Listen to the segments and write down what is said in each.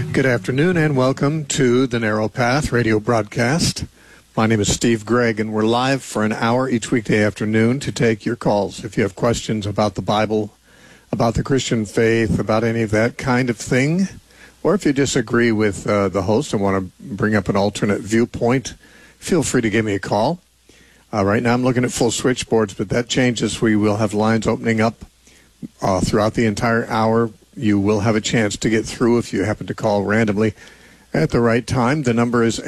Good afternoon and welcome to the Narrow Path radio broadcast. My name is Steve Gregg, and we're live for an hour each weekday afternoon to take your calls. If you have questions about the Bible, about the Christian faith, about any of that kind of thing, or if you disagree with the host and want to bring up an alternate viewpoint, feel free to give me a call. Right now I'm looking at full switchboards, but that changes. We will have lines opening up throughout the entire hour. You will have a chance to get through if you happen to call randomly at the right time. The number is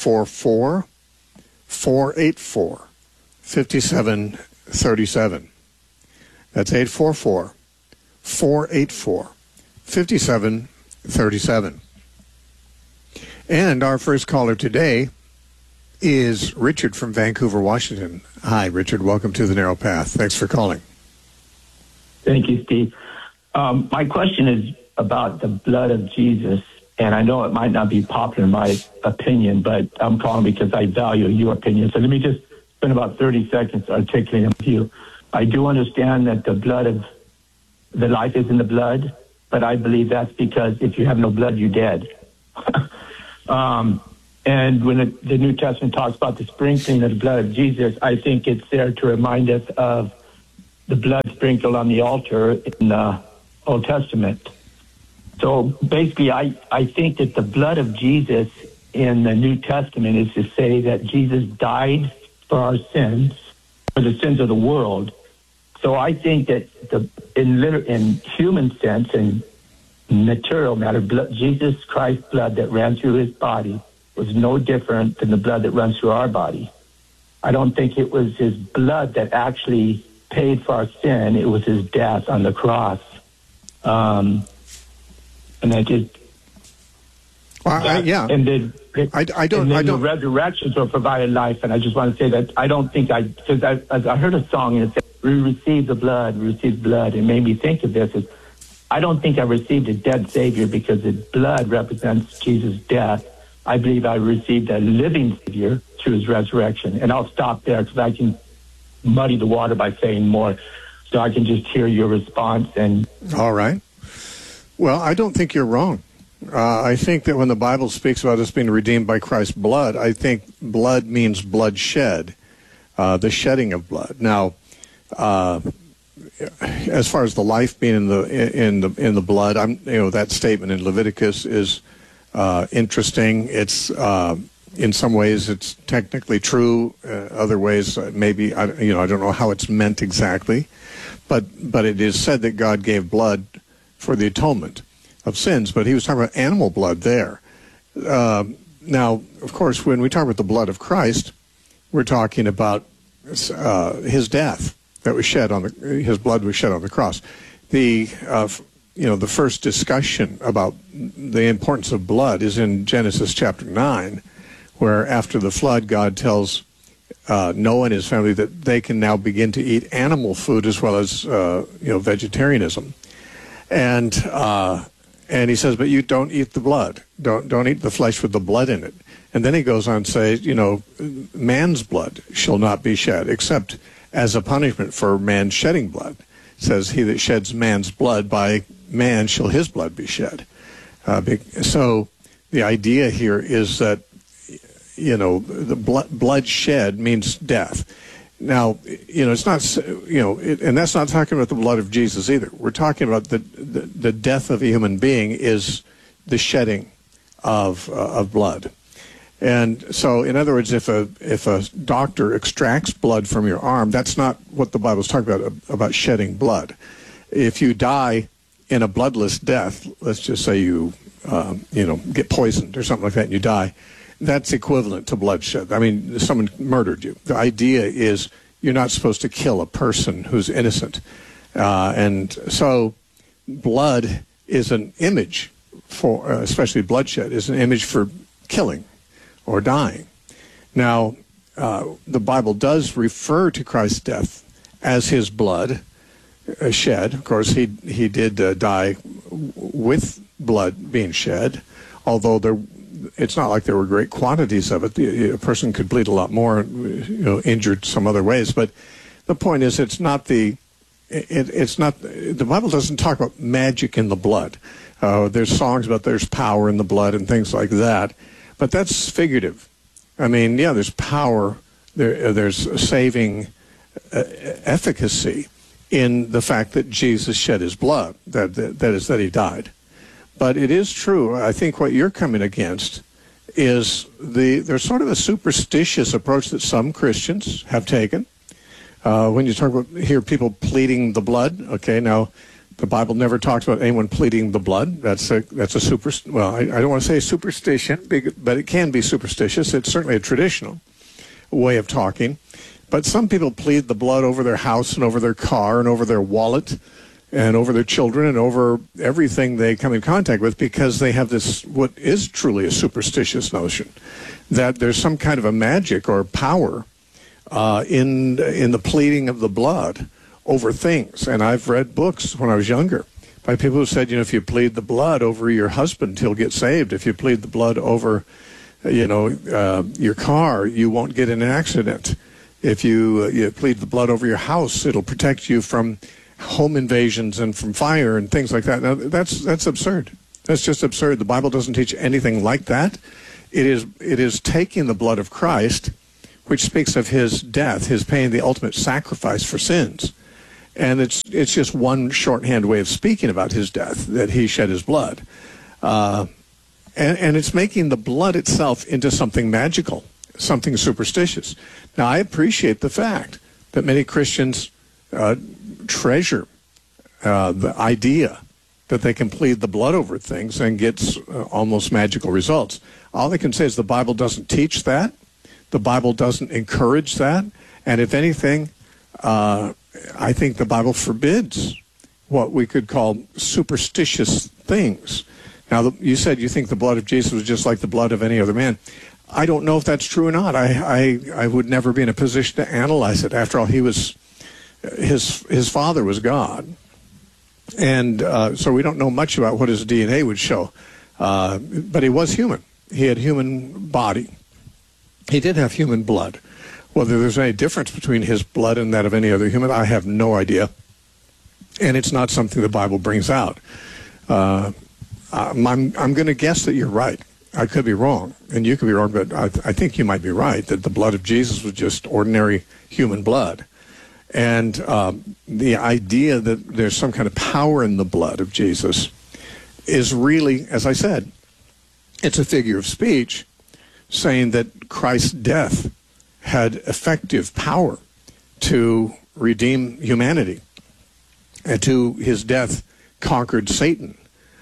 844-484-5737. That's 844-484-5737. And our first caller today is Richard from Vancouver, Washington. Hi, Richard. Welcome to the Narrow Path. Thanks for calling. Thank you, Steve. My question is about the blood of Jesus, and I know it might not be popular in my opinion, but I'm calling because I value your opinion. So let me just spend about 30 seconds articulating with you. I do understand that the life is in the blood, but I believe that's because if you have no blood, you're dead. And when the New Testament talks about the sprinkling of the blood of Jesus, I think it's there to remind us of the blood sprinkled on the altar in the Old Testament. So basically, I think that the blood of Jesus in the New Testament is to say that Jesus died for our sins, for the sins of the world. So I think that in human sense and material matter, Jesus Christ's blood that ran through his body was no different than the blood that runs through our body. I don't think it was his blood that actually paid for our sin. It was his death on the cross. And I just, yeah. And then, I don't. The resurrections will provide life, and I just want to say that I don't think because I heard a song and it said, "We receive the blood, we receive blood." It made me think of this. I don't think I received a dead Savior because the blood represents Jesus' death. I believe I received a living Savior through his resurrection, and I'll stop there because I can muddy the water by saying more. So I can just hear your response. And all right. Well, I don't think you're wrong. I think that when the Bible speaks about us being redeemed by Christ's blood, I think blood means blood shed, the shedding of blood. Now, as far as the life being in the blood, that statement in Leviticus is interesting. It's in some ways it's technically true. Other ways, maybe I don't know how it's meant exactly. But it is said that God gave blood for the atonement of sins, but he was talking about animal blood there. Now, of course, when we talk about the blood of Christ, we're talking about his death that was shed his blood was shed on the cross. The first discussion about the importance of blood is in Genesis chapter 9, where after the flood, God tells Noah and his family that they can now begin to eat animal food as well as vegetarianism, and he says, but you don't eat the blood, don't eat the flesh with the blood in it. And then he goes on to say, man's blood shall not be shed except as a punishment for man shedding blood. It says, he that sheds man's blood, by man shall his blood be shed. So the idea here is that the blood shed means death. Now, it's not, and that's not talking about the blood of Jesus either. We're talking about the death of a human being is the shedding of blood. And so, in other words, if a doctor extracts blood from your arm, that's not what the Bible's talking about shedding blood. If you die in a bloodless death, let's just say you get poisoned or something like that and you die, that's equivalent to bloodshed. I mean, someone murdered you. The idea is you're not supposed to kill a person who's innocent. And so blood is an image for, especially bloodshed, is an image for killing or dying. Now, the Bible does refer to Christ's death as his blood shed. Of course, he did die with blood being shed, although it's not like there were great quantities of it. A person could bleed a lot more, injured some other ways. But the point is, it's not the Bible doesn't talk about magic in the blood. There's songs about there's power in the blood and things like that. But that's figurative. I mean, yeah, there's power. There's saving efficacy in the fact that Jesus shed his blood. That is, that he died. But it is true. I think what you're coming against is there's sort of a superstitious approach that some Christians have taken. When you hear people pleading the blood, okay, now the Bible never talks about anyone pleading the blood. That's a I don't want to say superstition, but it can be superstitious. It's certainly a traditional way of talking. But some people plead the blood over their house and over their car and over their wallet and over their children and over everything they come in contact with, because they have this, what is truly a superstitious notion, that there's some kind of a magic or power in the pleading of the blood over things. And I've read books when I was younger by people who said, if you plead the blood over your husband, he'll get saved. If you plead the blood over, your car, you won't get in an accident. If you plead the blood over your house, it'll protect you from home invasions and from fire and things like that. Now, that's absurd. That's just absurd. The Bible doesn't teach anything like that. It is taking the blood of Christ, which speaks of his death, his paying the ultimate sacrifice for sins. And it's just one shorthand way of speaking about his death, that he shed his blood. And it's making the blood itself into something magical, something superstitious. Now, I appreciate the fact that many Christians treasure the idea that they can plead the blood over things and get almost magical results. All I can say is the Bible doesn't teach that. The Bible doesn't encourage that. And if anything, I think the Bible forbids what we could call superstitious things. Now, you said you think the blood of Jesus was just like the blood of any other man. I don't know if that's true or not. I would never be in a position to analyze it. After all, his father was God. And so we don't know much about what his DNA would show. But he was human. He had human body. He did have human blood. Whether there's any difference between his blood and that of any other human, I have no idea. And it's not something the Bible brings out. I'm going to guess that you're right. I could be wrong, and you could be wrong, but I think you might be right, that the blood of Jesus was just ordinary human blood. And the idea that there's some kind of power in the blood of Jesus is really, as I said, it's a figure of speech saying that Christ's death had effective power to redeem humanity, and to his death conquered Satan.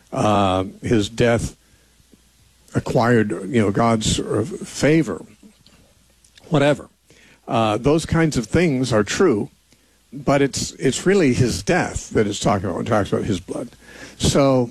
His death acquired, God's favor, whatever. Those kinds of things are true, but it's really his death that it's talking about when it talks about his blood. So,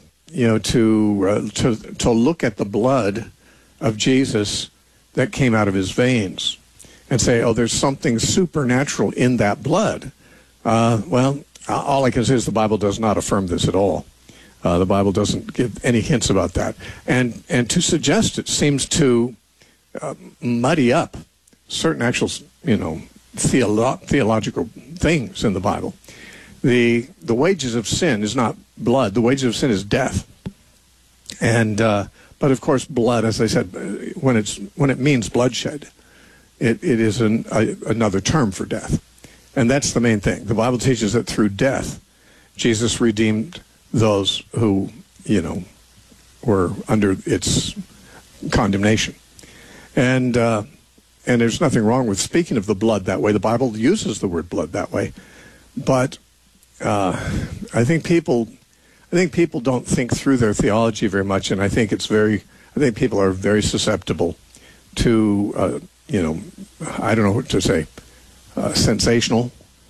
to look at the blood of Jesus that came out of his veins and say, oh, there's something supernatural in that blood. Well, all I can say is the Bible does not affirm this at all. The Bible doesn't give any hints about that. And to suggest it seems to muddy up certain actual, theological things in the Bible. The wages of sin is not blood. The wages of sin is death. And but of course, blood, as I said, when it means bloodshed, it is another term for death. And that's the main thing. The Bible teaches that through death, Jesus redeemed those who, were under its condemnation. And there's nothing wrong with speaking of the blood that way. The Bible uses the word blood that way. But I think people don't think through their theology very much, and I think people are very susceptible to, I don't know what to say, sensational,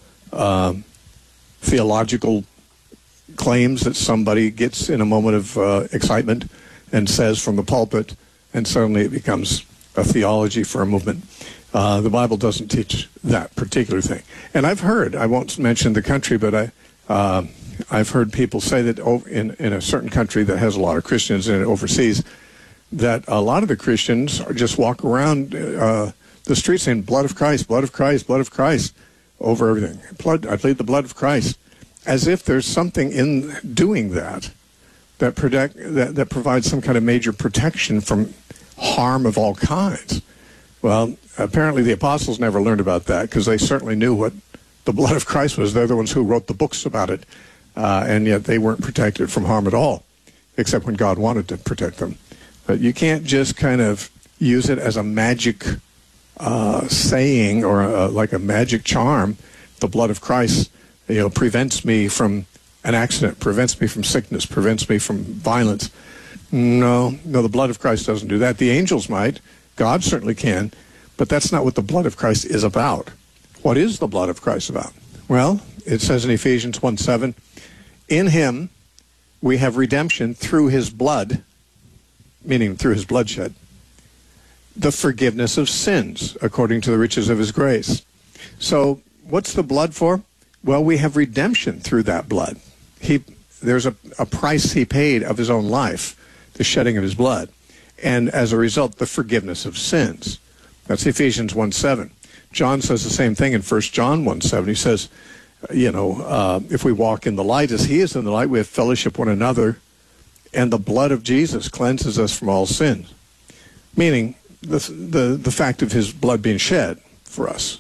theological claims that somebody gets in a moment of excitement and says from the pulpit, and suddenly it becomes a theology for a movement. The Bible doesn't teach that particular thing. And I've heard, I won't mention the country, but I've heard people say that in a certain country that has a lot of Christians in it overseas, that a lot of the Christians just walk around the street saying, blood of Christ, blood of Christ, blood of Christ, over everything. I plead the blood of Christ. As if there's something in doing that that provides some kind of major protection from harm of all kinds. Well, apparently the apostles never learned about that, because they certainly knew what the blood of Christ was. They're the ones who wrote the books about it, and yet they weren't protected from harm at all, except when God wanted to protect them. But you can't just kind of use it as a magic saying or like a magic charm. The blood of Christ, prevents me from an accident, prevents me from sickness, prevents me from violence. No, the blood of Christ doesn't do that. The angels might. God certainly can. But that's not what the blood of Christ is about. What is the blood of Christ about? Well, it says in Ephesians 1:7, in him we have redemption through his blood, meaning through his bloodshed, the forgiveness of sins according to the riches of his grace. So what's the blood for? Well, we have redemption through that blood. There's a price he paid of his own life, the shedding of his blood. And as a result, the forgiveness of sins. That's Ephesians 1:7. John says the same thing in 1 John 1:7. He says, if we walk in the light as he is in the light, we have fellowship one another, and the blood of Jesus cleanses us from all sins. Meaning the fact of his blood being shed for us.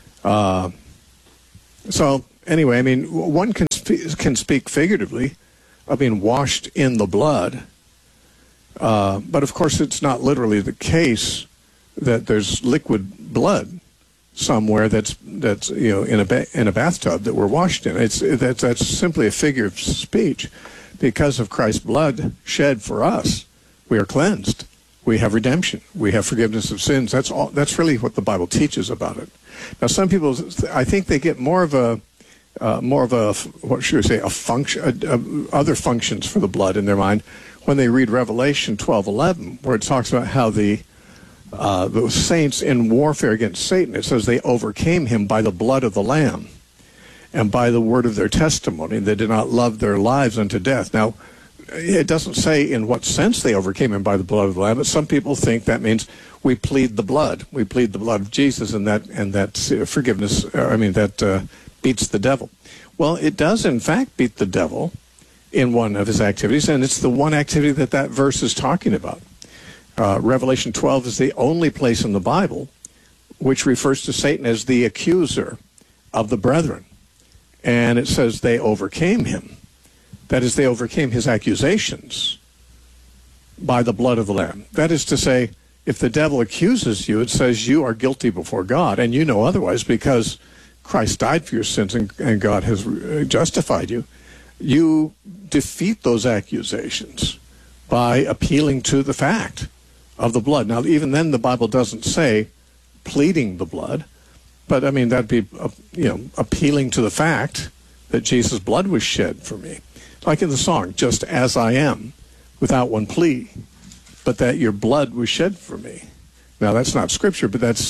So anyway, I mean, one can speak figuratively of being washed in the blood, but of course it's not literally the case that there's liquid blood somewhere that's in a bathtub that we're washed in. That's simply a figure of speech. Because of Christ's blood shed for us, we are cleansed. We have redemption. We have forgiveness of sins. That's all. That's really what the Bible teaches about it. Now, some people, I think they get more of a what should I say, a function, other functions for the blood in their mind when they read Revelation 12:11, where it talks about how the saints in warfare against Satan, it says they overcame him by the blood of the Lamb and by the word of their testimony. They did not love their lives unto death. Now, it doesn't say in what sense they overcame him by the blood of the Lamb, but some people think that means we plead the blood. We plead the blood of Jesus, and that forgiveness, that beats the devil. Well, it does in fact beat the devil in one of his activities, and it's the one activity that verse is talking about. Revelation 12 is the only place in the Bible which refers to Satan as the accuser of the brethren. And it says they overcame him. That is, they overcame his accusations by the blood of the Lamb. That is to say, if the devil accuses you, it says you are guilty before God, and you know otherwise because Christ died for your sins and God has justified you. You defeat those accusations by appealing to the fact of the blood. Now, even then, the Bible doesn't say pleading the blood, but I mean, that'd be, appealing to the fact that Jesus' blood was shed for me. Like in the song, just as I am, without one plea, but that your blood was shed for me. Now, that's not scripture, but I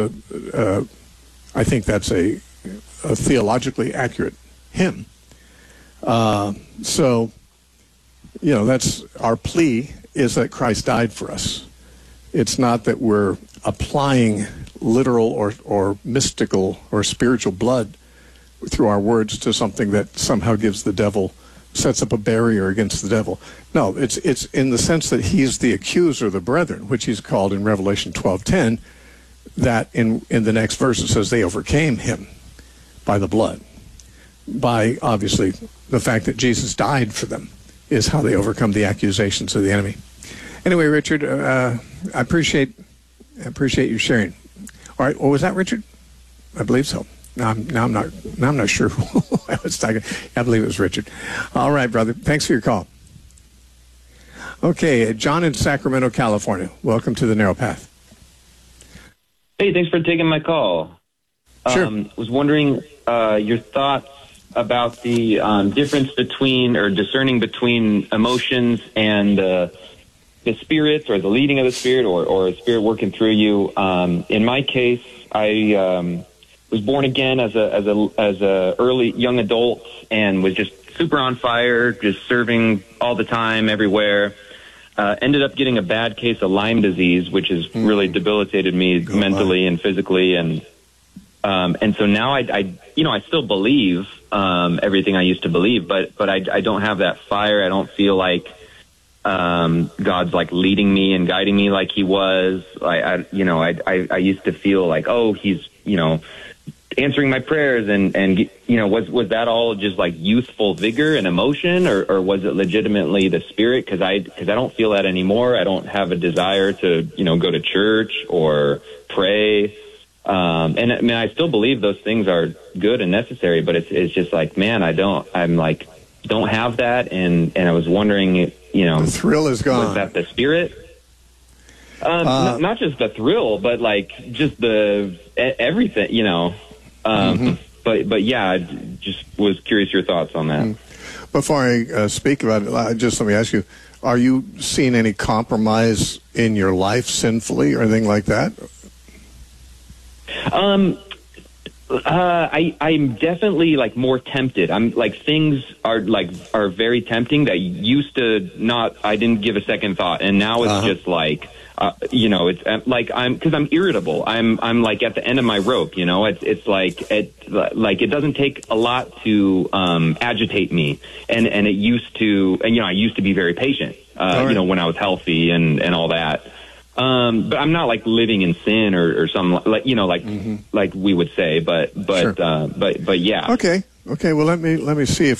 think that's a theologically accurate hymn. So, that's our plea, is that Christ died for us. It's not that we're applying literal or mystical or spiritual blood through our words to something that somehow sets up a barrier against the devil. No, it's in the sense that he's the accuser of the brethren, which he's called in Revelation 12:10, that in the next verse it says they overcame him by the blood. By, obviously, the fact that Jesus died for them is how they overcome the accusations of the enemy. Anyway, Richard, I appreciate you sharing. All right, was that Richard? I believe so. Now I'm not sure who I was talking. I believe it was Richard. All right, brother. Thanks for your call. Okay, John in Sacramento, California. Welcome to the Narrow Path. Hey, thanks for taking my call. Sure. Was wondering your thoughts about the difference between, or discerning between, emotions and the spirit, or the leading of the spirit, or a spirit working through you. In my case, I was born again as a early young adult, and was just super on fire, just serving all the time, everywhere. Ended up getting a bad case of Lyme disease, which has really debilitated me mentally and physically, and And so now I still believe everything I used to believe, but I don't have that fire. I don't feel like God's like leading me and guiding me like He was. I used to feel like, oh, He's answering my prayers, and was that all just like youthful vigor and emotion, or was it legitimately the Spirit? Because I don't feel that anymore. I don't have a desire to go to church or pray. And I mean, I still believe those things are good and necessary, but it's just like, man, don't have that. And I was wondering, the thrill is gone. Was that the Spirit? Not just the thrill, but like just everything, But yeah, I just was curious your thoughts on that. Before I speak about it, just let me ask you, are you seeing any compromise in your life sinfully or anything like that? I'm definitely like more tempted. I'm like, things are very tempting that used to I didn't give a second thought. And now it's just like, it's like because I'm irritable. I'm like at the end of my rope, it's like it doesn't take a lot to agitate me. And it used to, I used to be very patient, when I was healthy and all that. But I'm not like living in sin or something like we would say, but sure. but yeah. Okay. Well, let me see if